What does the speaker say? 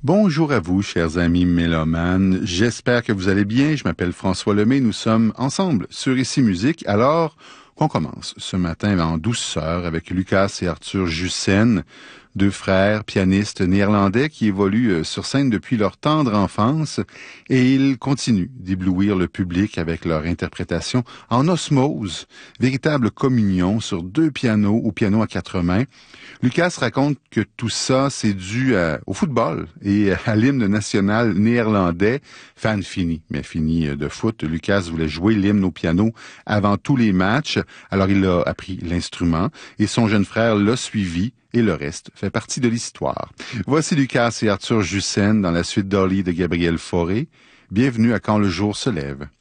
Bonjour à vous, chers amis mélomanes. J'espère que vous allez bien. Je m'appelle François Lemay. Nous sommes ensemble sur Ici Musique. Alors qu'on commence ce matin en douceur avec Lucas et Arthur Jussen, deux frères pianistes néerlandais qui évoluent sur scène depuis leur tendre enfance et ils continuent d'éblouir le public avec leur interprétation en osmose, véritable communion sur deux pianos ou piano à quatre mains. Lucas raconte que tout ça, c'est dû au football et à l'hymne national néerlandais, fan fini, mais fini de foot. Lucas voulait jouer l'hymne au piano avant tous les matchs, alors il a appris l'instrument et son jeune frère l'a suivi et le reste fait partie de l'histoire. Voici Lucas et Arthur Jussen dans la suite d'Orly de Gabriel Fauré. Bienvenue à Quand le jour se lève.